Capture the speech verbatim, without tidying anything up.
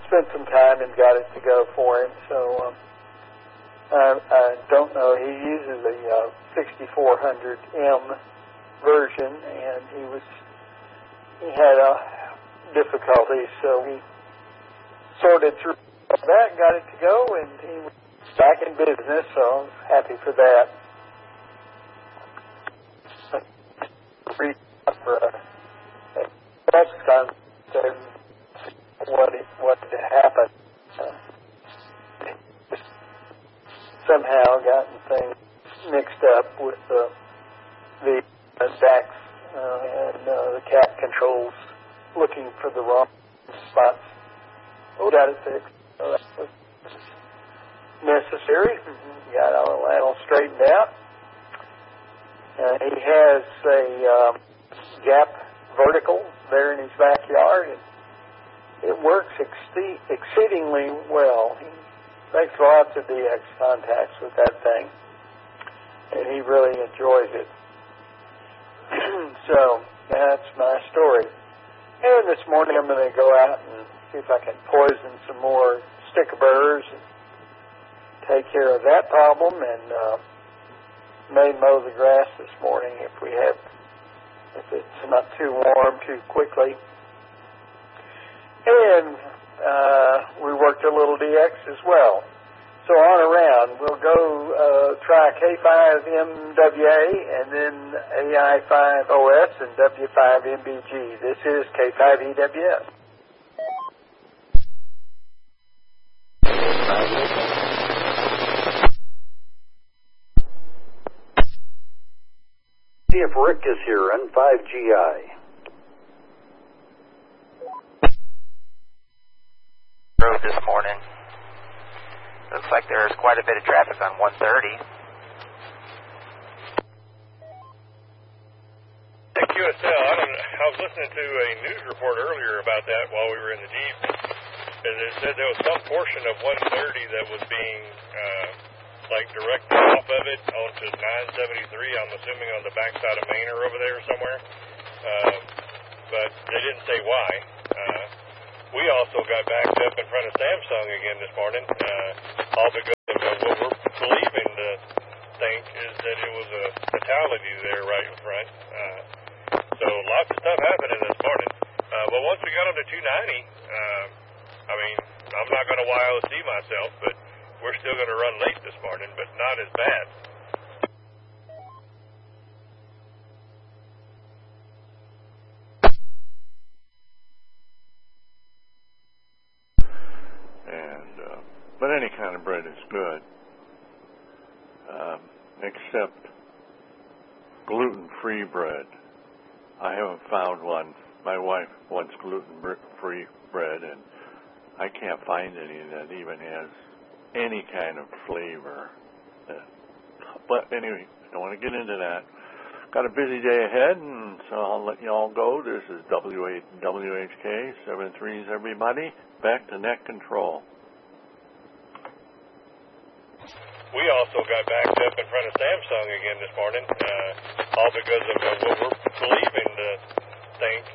spent some time and got it to go for him. So um, I, I don't know. He uses a uh, sixty-four hundred M version, and he was he had uh, difficulties, so we sorted through that, got it to go, and he was back in business. So I was happy for that. For a, a press conference, what it, what happened. Uh, somehow gotten things mixed up with uh, the uh, D A Cs uh, and uh, the cat controls looking for the wrong spots. We got it fixed. So that was necessary. Got all that all straightened out. Uh, he has a um, gap vertical there in his backyard, and it works ex- exceedingly well. He makes lots of D X contacts with that thing, and he really enjoys it. So that's my story. And this morning I'm going to go out and see if I can poison some more sticker burrs and take care of that problem, and uh, may mow the grass this morning if we have, if it's not too warm too quickly. And uh, we worked a little D X as well. So on around, we'll go uh, try K five M W A and then A I five O S and W five M B G. This is K five E W S. See if Rick is here on five G I. Road this morning. Looks like there's quite a bit of traffic on one thirty. At Q S L, I, don't, I was listening to a news report earlier about that while we were in the Jeep, and it said there was some portion of one thirty that was being uh, like directed off of it onto nine seventy-three, I'm assuming on the backside of Main or over there somewhere. Uh, but they didn't say why. Uh, we also got backed up in front of Samsung again this morning, uh, all because of uh, what we're believing to think is that it was a fatality there right in front. Uh, so lots of stuff happening this morning. Uh, but once we got on to two ninety, uh, I mean, I'm not going to Y O C myself, but we're still going to run late this morning, but not as bad. And, uh, but any kind of bread is good, um, except gluten-free bread. I haven't found one. My wife wants gluten-free bread, and I can't find any that even has any kind of flavor. Uh, but anyway, I don't want to get into that. Got a busy day ahead, and so I'll let you all go. This is W H K seven threes, everybody. Back to net control. We also got backed up in front of Samsung again this morning, uh, all because of uh, what we're believing to think